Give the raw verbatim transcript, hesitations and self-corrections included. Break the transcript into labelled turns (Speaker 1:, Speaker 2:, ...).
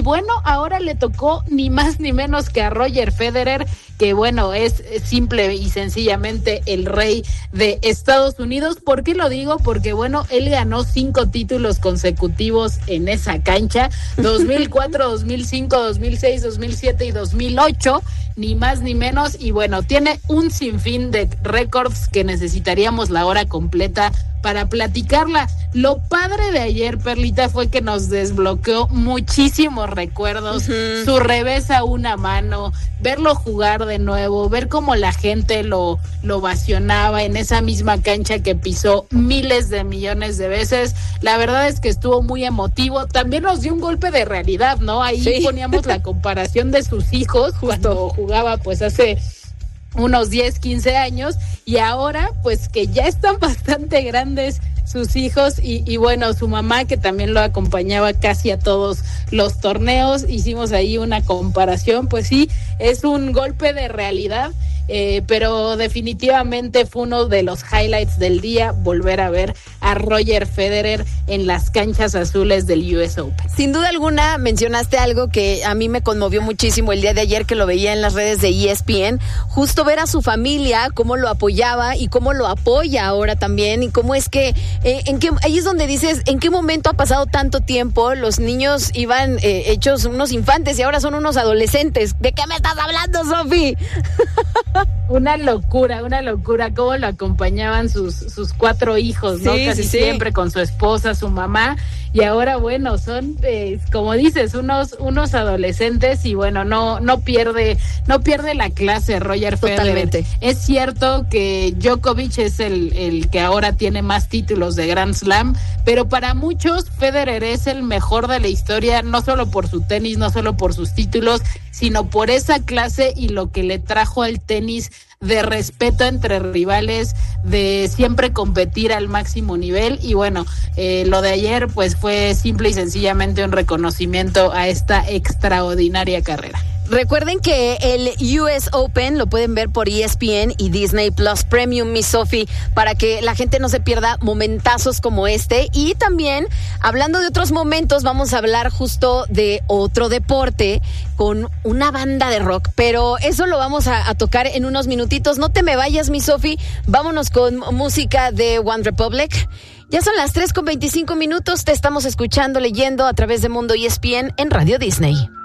Speaker 1: Y bueno, ahora le tocó ni más ni menos que a Roger Federer, que bueno, es simple y sencillamente el rey de Estados Unidos. ¿Por qué lo digo? Porque bueno, él ganó cinco títulos consecutivos en esa cancha, dos mil cuatro, dos mil cinco, dos mil seis, dos mil siete y dos mil ocho, ni más ni menos, y bueno, tiene un sinfín de récords que necesitaríamos la hora completa para platicarla. Lo padre de ayer, Perlita, fue que nos desbloqueó muchísimos recuerdos, uh-huh. Su revés a una mano, verlo jugar de nuevo, ver cómo la gente lo, lo ovacionaba en esa misma cancha que pisó miles de millones de veces. La verdad es que estuvo muy emotivo. También nos dio un golpe de realidad, ¿no? Ahí sí. Poníamos la comparación de sus hijos cuando jugaba pues hace unos diez, quince años, y ahora pues que ya están bastante grandes sus hijos y, y bueno, su mamá, que también lo acompañaba casi a todos los torneos. Hicimos ahí una comparación. Pues sí, es un golpe de realidad, eh, pero definitivamente fue uno de los highlights del día, volver a ver a Roger Federer en las canchas azules del U S Open.
Speaker 2: Sin duda alguna, mencionaste algo que a mí me conmovió muchísimo el día de ayer, que lo veía en las redes de E S P N, justo ver a su familia, cómo lo apoyaba y cómo lo apoya ahora también, y cómo es que Eh, en qué, ahí es donde dices, ¿en qué momento ha pasado tanto tiempo? Los niños iban eh, hechos unos infantes y ahora son unos adolescentes. ¿De qué me estás hablando, Sofi?
Speaker 1: Una locura, una locura, cómo lo acompañaban sus, sus cuatro hijos, ¿no? Sí, Casi sí, siempre sí. Con su esposa, su mamá, y ahora, bueno, son, eh, como dices, unos unos adolescentes, y bueno, no no pierde no pierde la clase Roger Federer.
Speaker 2: Totalmente.
Speaker 1: Es cierto que Djokovic es el, el que ahora tiene más títulos de Grand Slam, pero para muchos Federer es el mejor de la historia, no solo por su tenis, no solo por sus títulos, sino por esa clase y lo que le trajo al tenis de respeto entre rivales, de siempre competir al máximo nivel. Y bueno, eh, lo de ayer pues fue simple y sencillamente un reconocimiento a esta extraordinaria carrera.
Speaker 2: Recuerden que el U S Open lo pueden ver por E S P N y Disney Plus Premium, mi Sofi, para que la gente no se pierda momentazos como este. Y también, hablando de otros momentos, vamos a hablar justo de otro deporte con una banda de rock, pero eso lo vamos a, a tocar en unos minutitos. No te me vayas, mi Sofi, vámonos con música de One Republic. Ya son las tres con veinticinco minutos, te estamos escuchando, leyendo a través de Mundo E S P N en Radio Disney.